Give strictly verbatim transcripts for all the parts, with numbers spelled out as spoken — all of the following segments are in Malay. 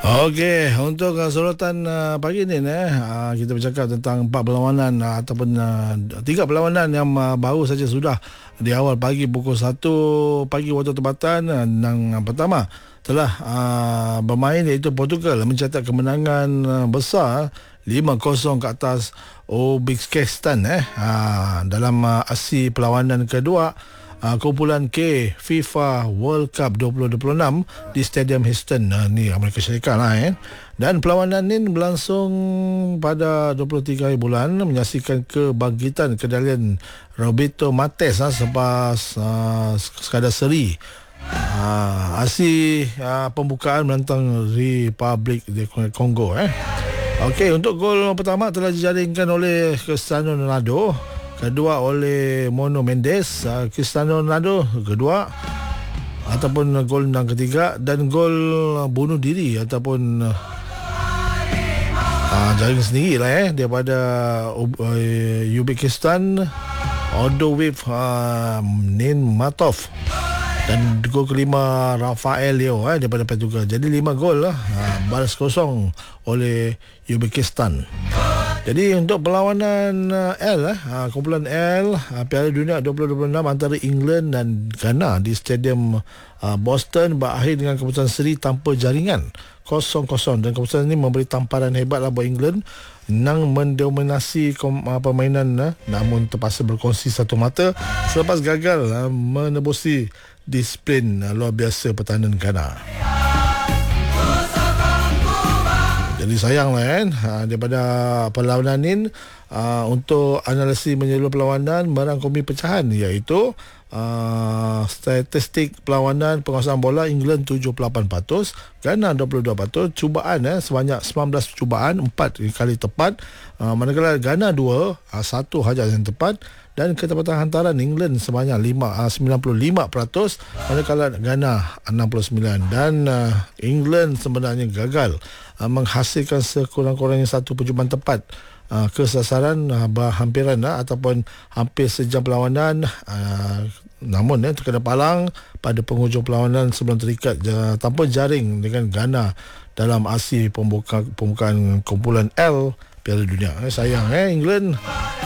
Okey, untuk uh, sorotan uh, pagi ni eh uh, kita bercakap tentang empat perlawanan uh, ataupun uh, tiga perlawanan yang uh, baru saja sudah di awal pagi pukul satu pagi waktu tempatan. Uh, yang pertama telah uh, bermain iaitu Portugal mencatat kemenangan uh, besar lima kosong ke atas Uzbekistan eh uh, dalam uh, aksi perlawanan kedua Uh, kumpulan K FIFA World Cup dua ribu dua puluh enam di Stadium Houston uh, ni Amerika Syarikat lah eh. Dan perlawanan ini berlangsung pada dua puluh tiga hari bulan menyaksikan kebangkitan kedalian Roberto Martinez uh, selepas uh, sekadar seri uh, aksi uh, pembukaan menentang Republik Kongo eh. Okey, untuk gol pertama telah dijaringkan oleh Cristiano Ronaldo, kedua oleh Mono Mendes, uh, Cristiano Ronaldo kedua ataupun gol yang ketiga, dan gol bunuh diri ataupun uh, uh, jaring sendiri lah eh daripada uh, Uzbekistan, Odowif uh, Ninmatov, dan gol kelima Rafael Leo eh daripada Portugal. Jadi lima gol lah, uh, balas kosong oleh Uzbekistan. Jadi untuk perlawanan uh, L, eh, uh, kumpulan L, uh, Piala Dunia dua ribu dua puluh enam antara England dan Ghana di Stadium uh, Boston berakhir dengan keputusan seri tanpa jaringan kosong kosong, dan keputusan ini memberi tamparan hebat lah buat England yang mendominasi kom, uh, permainan uh, namun terpaksa berkongsi satu mata selepas gagal uh, menebusi disiplin uh, luar biasa pertahanan Ghana. Jadi sayanglah kan ha, daripada perlawanan ini uh, untuk analisis menyeluruh perlawanan merangkumi pecahan, iaitu uh, statistik perlawanan penguasaan bola England tujuh puluh lapan peratus, Ghana dua puluh dua peratus, cubaan eh, sebanyak sembilan belas cubaan, empat kali tepat, uh, manakala Ghana dua, uh, satu hajat yang tepat, dan ketepatan hantaran England sebanyak lima, uh, sembilan puluh lima peratus, manakala Ghana enam puluh sembilan, dan uh, England sebenarnya gagal uh, menghasilkan sekurang-kurangnya satu percubaan tepat uh, ke sasaran uh, berhampiran uh, ataupun hampir sejam perlawanan, uh, namun eh, terkena palang pada penghujung perlawanan sebelum terikat uh, tanpa jaring dengan Ghana dalam aksi pembuka, pembukaan kumpulan L Piala Dunia. Eh, sayang eh England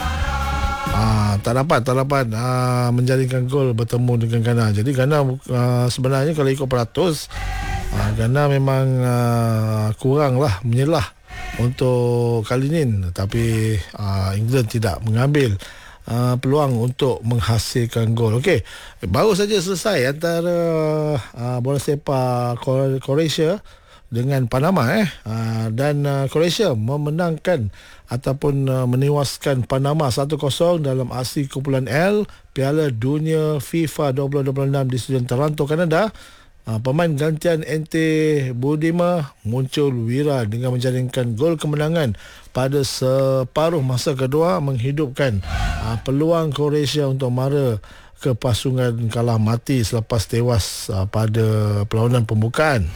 Ah, tak dapat tak dapat ah, menjaringkan gol bertemu dengan Ghana. Jadi Ghana ah, sebenarnya kalau ikut peratus, ah, Ghana memang ah, kurang lah menyelah untuk kali ini, tapi ah, England tidak mengambil ah, peluang untuk menghasilkan gol. Okey, baru saja selesai antara ah, bola sepak Croatia dengan Panama eh uh, dan uh, Croatia memenangkan ataupun uh, menewaskan Panama satu kosong dalam aksi kumpulan L Piala Dunia FIFA dua ribu dua puluh enam di Stadium Toronto, Kanada. Uh, pemain gantian Ante Budima muncul wira dengan menjaringkan gol kemenangan pada separuh masa kedua, menghidupkan uh, peluang Croatia untuk mara ke pasungan kalah mati selepas tewas uh, pada perlawanan pembukaan.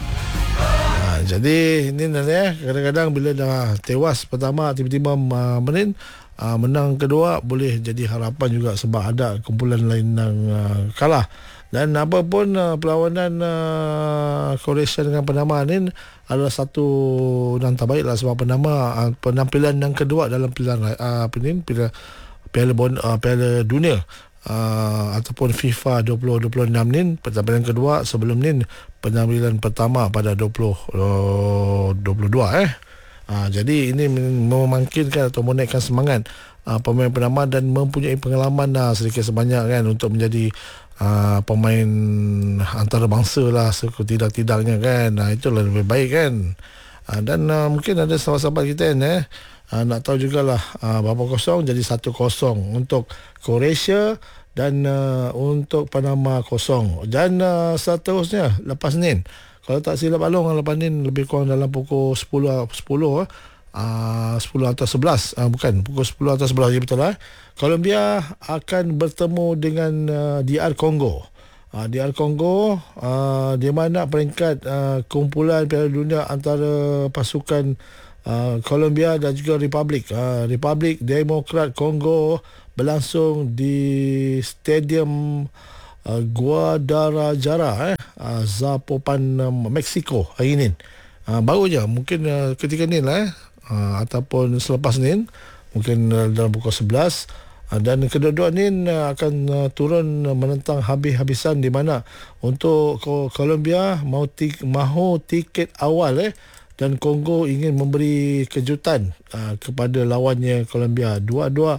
Jadi ini nanti kadang-kadang bila dah tewas pertama tiba-tiba uh, menin uh, menang kedua boleh jadi harapan juga, sebab ada kumpulan lain yang uh, kalah. Dan apapun uh, perlawanan uh, Croatia dengan Panama ini adalah satu yang terbaik lah, sebab Panama uh, penampilan yang kedua dalam pilihan uh, apa ni piala piala, uh, piala dunia Uh, ataupun FIFA dua ribu dua puluh enam ni, penampilan kedua, sebelum ni penampilan pertama pada dua ribu dua puluh dua eh. Uh, jadi ini memungkinkan atau menaikkan semangat uh, pemain Panama dan mempunyai pengalaman uh, sedikit sebanyak kan untuk menjadi uh, pemain antarabangsa lah setidak-tidaknya kan. Nah, itulah lebih baik kan. Uh, dan uh, mungkin ada sahabat-sahabat kita kan eh Uh, nak tahu jugalah uh, berapa kosong, jadi satu kosong untuk Croatia dan uh, untuk Panama kosong. Dan uh, seterusnya lepas ni, kalau tak silap balong lepas ni lebih kurang dalam pukul sepuluh sepuluh uh, sepuluh atau sebelas uh, bukan pukul sepuluh atau sebelas, ya betul lah. Colombia akan bertemu dengan uh, D R Congo. Uh, D R Congo uh, di mana peringkat uh, kumpulan Piala Dunia antara pasukan Uh, Colombia dan juga Republik uh, Republik Demokrat Kongo berlangsung di Stadium uh, Guadalajara eh, uh, Zapopan, um, Mexico hari ini. uh, baru je mungkin uh, ketika ni lah eh, uh, ataupun selepas ni mungkin uh, dalam pukul sebelas. Uh, dan kedua-dua ni uh, akan uh, turun uh, menentang habis-habisan, di mana untuk Colombia mahu, tik, mahu tiket awal eh dan Kongo ingin memberi kejutan uh, kepada lawannya Colombia. Dua-dua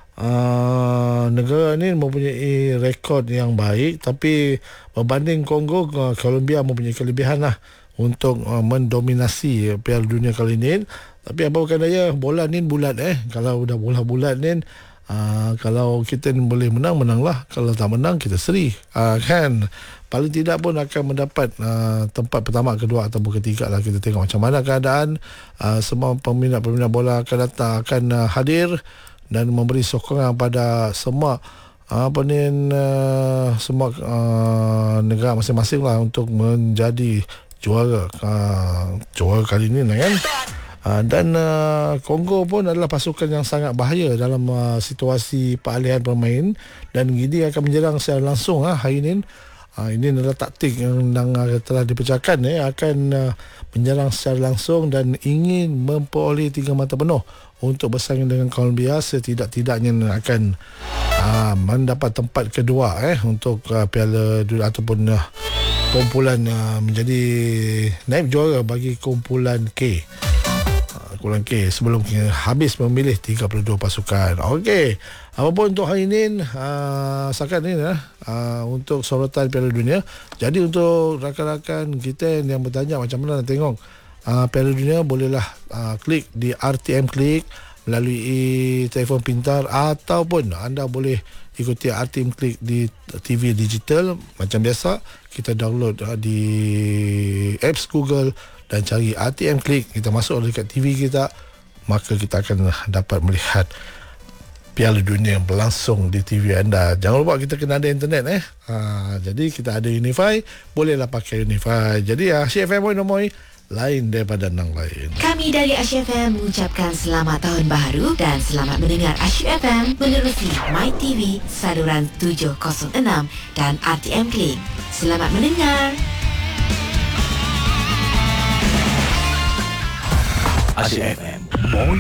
uh, negara ni mempunyai rekod yang baik, tapi berbanding Kongo, uh, Colombia mempunyai kelebihan lah untuk uh, mendominasi Piala Dunia kali ini. Tapi apa bukan daya, bola ni bulat eh. Kalau dah bola bulat ni, Uh, kalau kita boleh menang, menanglah. Kalau tak menang, kita seri, uh, kan. Paling tidak pun akan mendapat uh, tempat pertama, kedua ataupun ketiga lah. Kita tengok macam mana keadaan. uh, Semua peminat-peminat bola akan datang, akan uh, hadir dan memberi sokongan pada semua uh, apa ni uh, semua uh, negara masing-masing lah untuk menjadi juara uh, juara kali ni lah, kan. Uh, dan uh, Kongo pun adalah pasukan yang sangat bahaya dalam uh, situasi peralihan pemain, dan Gini akan menyerang secara langsung uh, hari ini. Uh, ini adalah taktik yang, yang uh, telah dipecahkan eh, akan uh, menyerang secara langsung dan ingin memperoleh tiga mata penuh untuk bersaing dengan Colombia. Setidak-tidaknya akan uh, mendapat tempat kedua eh, untuk uh, Piala Dunia ataupun uh, kumpulan uh, menjadi naib juara bagi kumpulan K. Kumpulan K sebelum kita habis memilih tiga puluh dua pasukan. Okey, apapun untuk hari ini, uh, setakat ini uh, untuk sorotan Piala Dunia. Jadi untuk rakan-rakan kita yang bertanya macam mana nak tengok uh, Piala Dunia, bolehlah uh, klik di R T M Klik melalui telefon pintar, ataupun anda boleh ikuti R T M Klik di T V digital. Macam biasa, kita download uh, di apps Google dan cari R T M Klik, kita masuk dekat T V kita, maka kita akan dapat melihat Piala Dunia yang berlangsung di T V anda. Jangan lupa kita kena ada internet eh. Ha, jadi kita ada Unify, bolehlah pakai Unify. Jadi Asyik F M Moy lain daripada nang lain. Kami dari Asyik F M mengucapkan selamat tahun baru dan selamat mendengar Asyik F M menerusi My T V saluran tujuh kosong enam dan R T M Klik. Selamat mendengar. Asyik F M.